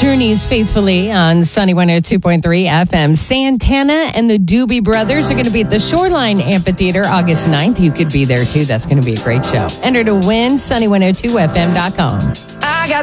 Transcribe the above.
Journeys faithfully on Sunny 102.3 FM. Santana and the Doobie Brothers are going to be at the Shoreline Amphitheater August 9th. You could be there too. That's going to be a great show. Enter to win, sunny102fm.com.